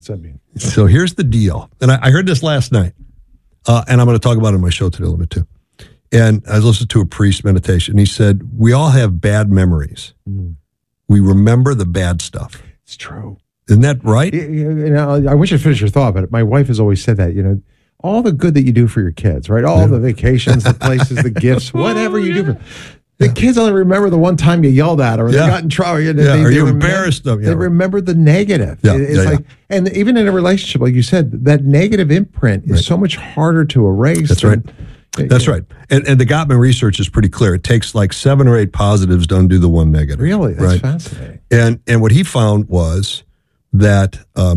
So here's the deal. And I heard this last night, and I'm going to talk about it on my show today a little bit too. And I listened to a priest meditation. He said, we all have bad memories. We remember the bad stuff. It's true. Isn't that right? I wish I'd finish your thought, but my wife has always said that, all the good that you do for your kids, right? All the vacations, the places, the gifts, whatever you do. The kids only remember the one time you yelled at them or they got in trouble. Or you embarrassed them. They remember the negative. And even in a relationship, like you said, that negative imprint is so much harder to erase. That's right. That's right. And the Gottman research is pretty clear. It takes like 7 or 8 positives to undo the one negative. Really? That's fascinating. And what he found was that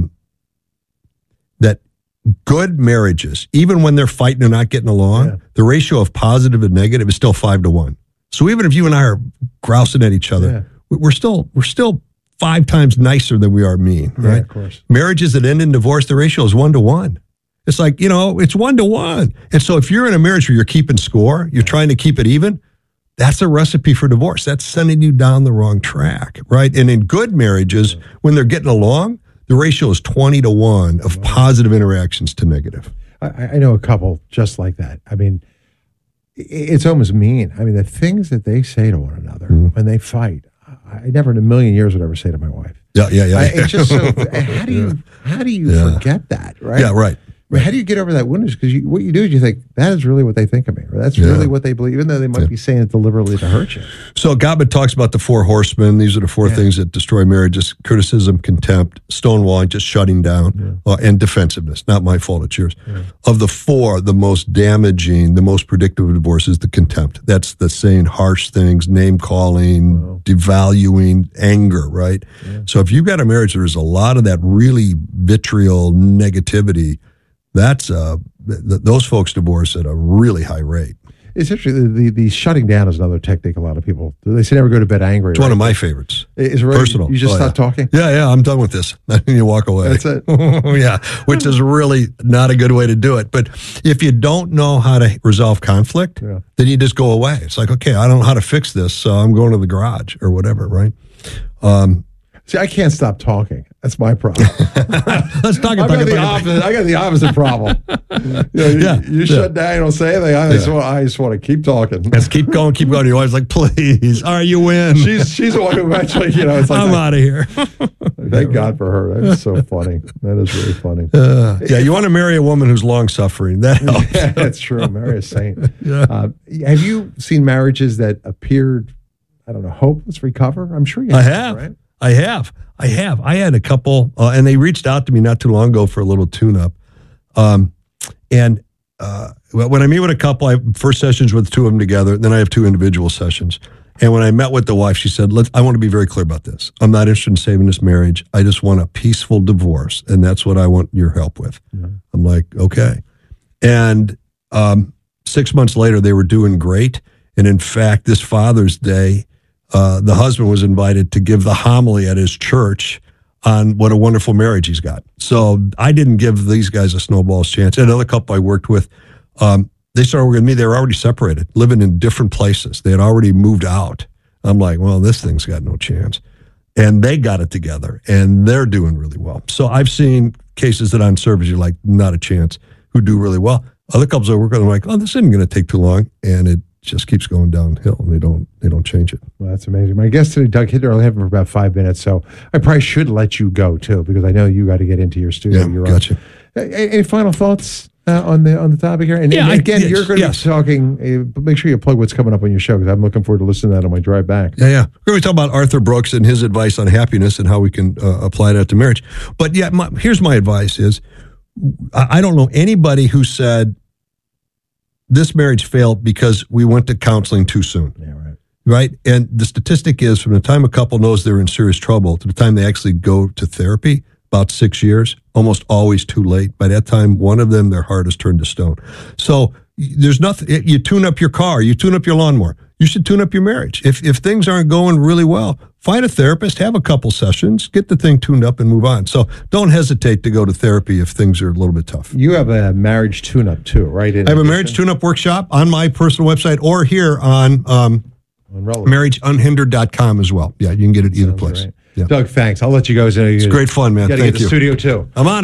that good marriages, even when they're fighting and not getting along, the ratio of positive and negative is still 5 to 1. So even if you and I are grousing at each other, we're still 5 times nicer than we are mean, right? Of course. Marriages that end in divorce, the ratio is 1 to 1. It's like, it's 1 to 1. And so if you're in a marriage where you're keeping score, you're trying to keep it even, that's a recipe for divorce. That's sending you down the wrong track, right? And in good marriages, when they're getting along, the ratio is 20 to 1 of positive interactions to negative. I know a couple just like that. I mean, it's almost mean. I mean, the things that they say to one another when they fight, I never in a million years would ever say to my wife. Yeah. It's just so. How do you forget that? Right. Yeah. Right. I mean, how do you get over that woundedness? Because what you do is you think, that is really what they think of me, or that's really what they believe, even though they might be saying it deliberately to hurt you. So Gottman talks about the 4 horsemen. These are the 4 things that destroy marriages: criticism, contempt, stonewalling, just shutting down, and defensiveness. Not my fault, it's yours. Of the 4, the most damaging, the most predictive of divorce is the contempt. That's the saying harsh things, name-calling, devaluing, anger, right? So if you've got a marriage, there's a lot of that really vitriol, negativity. That's those folks divorce at a really high rate. It's interesting. The shutting down is another technique. A lot of people they say never go to bed angry. It's one of my favorites. It's really, personal. You just stop talking. Yeah. I'm done with this. And you walk away. That's it. Which is really not a good way to do it. But if you don't know how to resolve conflict, then you just go away. It's like, okay, I don't know how to fix this, so I'm going to the garage or whatever. Right. See, I can't stop talking. That's my problem. Let's talk about I got the opposite problem. You shut down, you don't say anything. I just want to keep talking. Let's keep going. Your wife's like, please, you win. She's the one who eventually, it's like, I'm out of here. Thank God for her. That is so funny. That is really funny. You want to marry a woman who's long suffering. That helps. Yeah, that's true. Marry a saint. Have you seen marriages that appeared, hopeless recover? I'm sure you have. I have. Right? I have. I had a couple, and they reached out to me not too long ago for a little tune-up. When I meet with a couple, first sessions with 2 of them together, then I have 2 individual sessions. And when I met with the wife, she said, I want to be very clear about this. I'm not interested in saving this marriage. I just want a peaceful divorce, and that's what I want your help with. I'm like, okay. And 6 months later, they were doing great. And in fact, this Father's Day, the husband was invited to give the homily at his church on what a wonderful marriage he's got. So I didn't give these guys a snowball's chance. Another couple I worked with, they started working with me. They were already separated, living in different places. They had already moved out. I'm like, well, this thing's got no chance. And they got it together, and they're doing really well. So I've seen cases that on surface, you're like, not a chance, who do really well. Other couples I work with, I'm like, oh, this isn't going to take too long. And it just keeps going downhill, and they don't change it. Well, that's amazing. My guest today, Doug Hittner, I only have him for about 5 minutes, so I probably should let you go too, because I know you got to get into your studio. Yeah, gotcha. Any final thoughts on the topic here? And again, you're going to be talking. Make sure you plug what's coming up on your show, because I'm looking forward to listening to that on my drive back. Yeah. We're going to talk about Arthur Brooks and his advice on happiness and how we can apply that to marriage. But here's my advice: is I don't know anybody who said this marriage failed because we went to counseling too soon. Yeah, right. Right? And the statistic is from the time a couple knows they're in serious trouble to the time they actually go to therapy, about 6 years, almost always too late. By that time, one of them, their heart has turned to stone. So there's nothing, you tune up your car, you tune up your lawnmower. You should tune up your marriage. If things aren't going really well, find a therapist, have a couple sessions, get the thing tuned up and move on. So don't hesitate to go to therapy if things are a little bit tough. You have a marriage tune-up too, right? I have a marriage tune-up workshop on my personal website or here on marriageunhindered.com as well. Yeah, you can get it either place. Right. Yeah. Doug, thanks. I'll let you go. It's great fun, man. Got to get Thank to you. the studio too. I'm on.